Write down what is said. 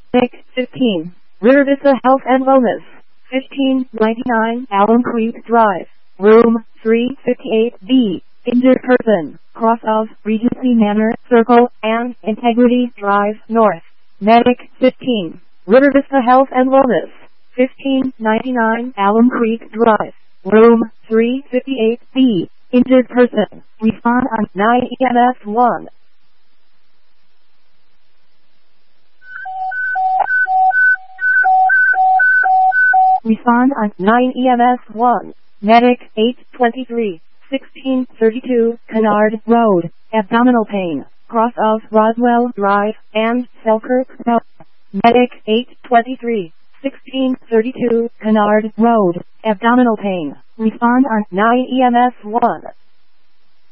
Medic 15. River Vista Health and Wellness. 1599 Alum Creek Drive. Room 358B. Injured person. Cross of Regency Manor, Circle, and Integrity Drive North. Medic 15. River Vista Health and Wellness. 1599 Alum Creek Drive. Room 358B. Injured person. Respond on 9 EMS 1. Respond on 9 EMS 1. Medic 823. 1632 Kennard Road. Abdominal pain. Cross of Roswell Drive and Selkirk Road. Medic 823. 1632 Kennard Road. Abdominal pain. Respond on 9 EMS 1.